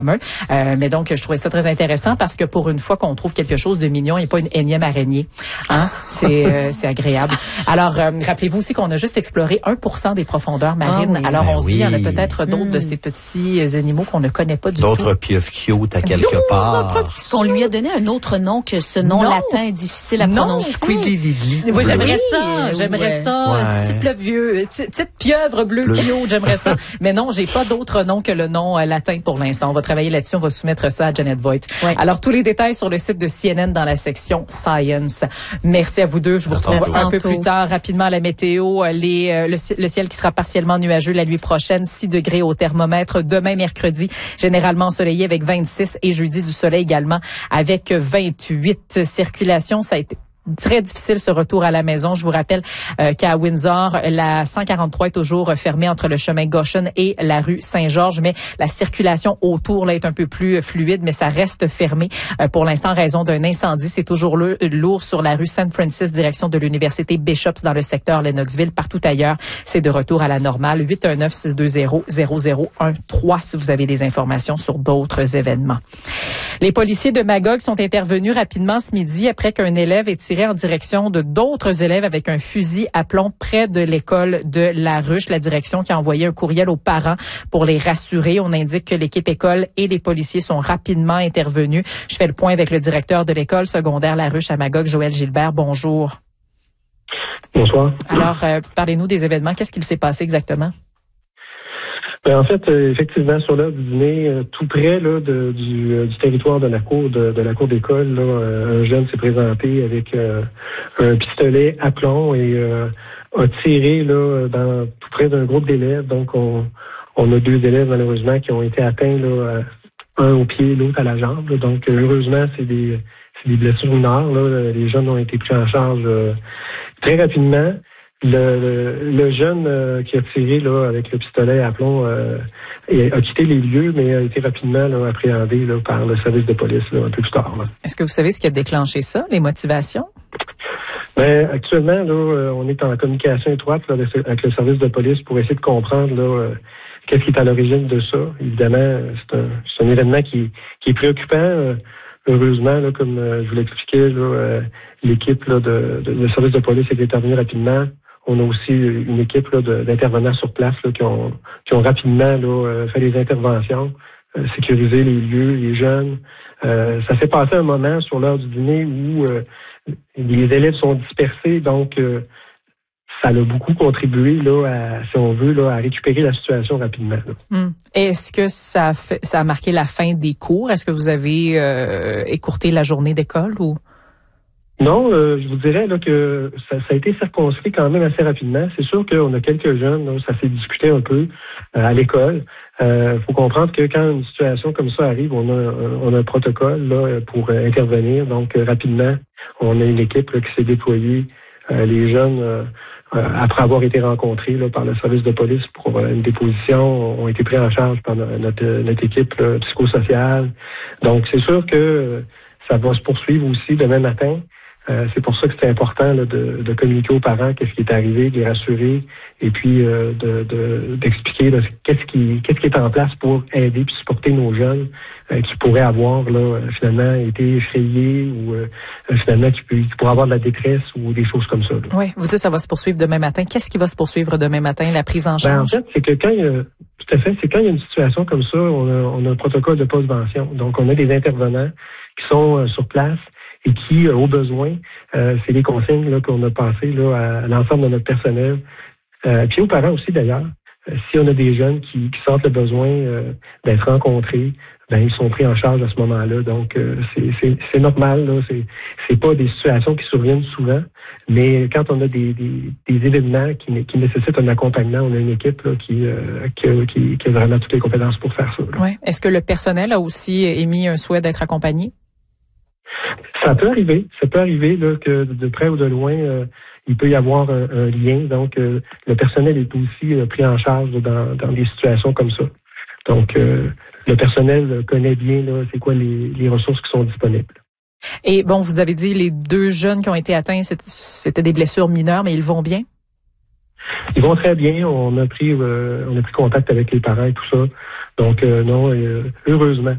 Mais donc, je trouvais ça très intéressant parce que pour une fois qu'on trouve quelque chose de mignon et pas une énième araignée, hein, c'est agréable. Alors, rappelez-vous aussi qu'on a juste exploré 1% des profondeurs marines. Oui. Alors, on se dit, il y en a peut-être d'autres de ces petits animaux qu'on ne connaît pas du tout. D'autres pieuvres cute à quelque part. Est-ce qu'on lui a donné un autre nom que ce nom latin difficile à prononcer? Squiddy-diddly. Oui, j'aimerais ça. Ouais. Petite pieuvre bleue cute, j'aimerais ça. Mais non, j'ai pas d'autre nom que le nom latin pour l'instant. On va travailler là-dessus, on va soumettre ça à Janet Voigt. Ouais. Alors, tous les détails sur le site de CNN dans la section Science. Merci à vous deux. Je vous retrouve un peu plus tard. Rapidement, la météo, le ciel qui sera partiellement nuageux la nuit prochaine, 6 degrés au thermomètre. Demain, mercredi, généralement ensoleillé avec 26 et jeudi du soleil également avec 28. Circulation, ça a été très difficile ce retour à la maison. Je vous rappelle qu'à Windsor, la 143 est toujours fermée entre le chemin Goshen et la rue Saint-Georges, mais la circulation autour là est un peu plus fluide, mais ça reste fermé pour l'instant en raison d'un incendie. C'est toujours lourd sur la rue Saint-Francis, direction de l'université Bishops dans le secteur Lennoxville. Partout ailleurs, c'est de retour à la normale. 819-620-0013 si vous avez des informations sur d'autres événements. Les policiers de Magog sont intervenus rapidement ce midi après qu'un élève ait tiré en direction de d'autres élèves avec un fusil à plomb près de l'école de La Ruche. La direction qui a envoyé un courriel aux parents pour les rassurer. On indique que l'équipe école et les policiers sont rapidement intervenus. Je fais le point avec le directeur de l'école secondaire La Ruche à Magog, Joël Gilbert. Bonjour. Bonsoir. Alors, parlez-nous des événements. Qu'est-ce qu'il s'est passé exactement? Ben, en fait, effectivement, sur l'heure du dîner, tout près là, du territoire de la cour de la cour d'école, là, un jeune s'est présenté avec un pistolet à plomb et a tiré là tout près d'un groupe d'élèves. Donc, on a 2 élèves malheureusement qui ont été atteints là, un au pied, l'autre à la jambe. Là. Donc, heureusement, c'est des blessures mineures. Là. Les jeunes ont été pris en charge très rapidement. Le jeune qui a tiré là avec le pistolet à plomb a quitté les lieux, mais a été rapidement là, appréhendé là, par le service de police là, un peu plus tard. Là. Est-ce que vous savez ce qui a déclenché ça, les motivations? Ben, actuellement, là, on est en communication étroite là, avec le service de police pour essayer de comprendre là, qu'est-ce qui est à l'origine de ça. Évidemment, c'est un événement qui est préoccupant. Heureusement, là, comme je vous l'expliquais, là, l'équipe là, de service de police est intervenue rapidement. On a aussi une équipe là, d'intervenants sur place là, qui ont rapidement là, fait des interventions, sécurisé les lieux, les jeunes. Ça s'est passé un moment sur l'heure du dîner où les élèves sont dispersés, donc ça a beaucoup contribué là, si on veut, là, à récupérer la situation rapidement. Est-ce que ça a marqué la fin des cours? Est-ce que vous avez écourté la journée d'école ou? Non, je vous dirais là, que ça a été circonscrit quand même assez rapidement. C'est sûr qu'on a quelques jeunes, là, ça s'est discuté un peu à l'école. Faut comprendre que quand une situation comme ça arrive, on a un protocole là, pour intervenir. Donc, rapidement, on a une équipe là, qui s'est déployée. Les jeunes, après avoir été rencontrés là, par le service de police pour une déposition, ont été pris en charge par notre équipe là, psychosociale. Donc, c'est sûr que ça va se poursuivre aussi demain matin. C'est pour ça que c'est important là, de communiquer aux parents qu'est-ce qui est arrivé, de les rassurer et puis d'expliquer là, qu'est-ce qui est en place pour aider puis supporter nos jeunes qui pourraient avoir là finalement été effrayés ou finalement qui pourraient avoir de la détresse ou des choses comme ça. Là. Oui, vous dites que ça va se poursuivre demain matin. Qu'est-ce qui va se poursuivre demain matin, la prise en charge? En fait, c'est que quand il y a une situation comme ça, on a un protocole de postvention. Donc, on a des intervenants qui sont sur place et qui, au besoin, c'est les consignes là, qu'on a passées là, à l'ensemble de notre personnel, puis aux parents aussi d'ailleurs. Si on a des jeunes qui sentent le besoin d'être rencontrés, ben ils sont pris en charge à ce moment-là. Donc c'est normal, là. C'est pas des situations qui surviennent souvent, mais quand on a des événements qui nécessitent un accompagnement, on a une équipe là, qui a vraiment toutes les compétences pour faire ça. Ouais. Est-ce que le personnel a aussi émis un souhait d'être accompagné? Ça peut arriver là, que de près ou de loin, il peut y avoir un lien. Donc, le personnel est aussi pris en charge dans des situations comme ça. Donc, le personnel connaît bien là, c'est quoi les ressources qui sont disponibles. Et bon, vous avez dit les 2 jeunes qui ont été atteints, c'était des blessures mineures, mais ils vont bien? Ils vont très bien. On a pris contact avec les parents et tout ça. Donc, non, heureusement.